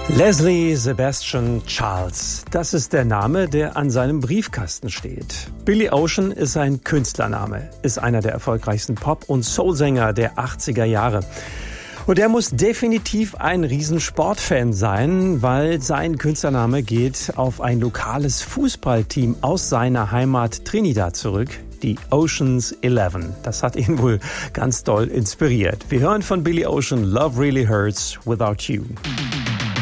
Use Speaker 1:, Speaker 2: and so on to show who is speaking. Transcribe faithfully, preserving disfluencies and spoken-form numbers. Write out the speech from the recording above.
Speaker 1: Leslie Sebastian Charles, das ist der Name, der an seinem Briefkasten steht. Billy Ocean ist sein Künstlername, ist einer der erfolgreichsten Pop- und Soulsänger der achtziger Jahre. Und er muss definitiv ein Riesensportfan sein, weil sein Künstlername geht auf ein lokales Fußballteam aus seiner Heimat Trinidad zurück, die Ocean's Eleven. Das hat ihn wohl ganz doll inspiriert. Wir hören von Billy Ocean Love Really Hurts Without You.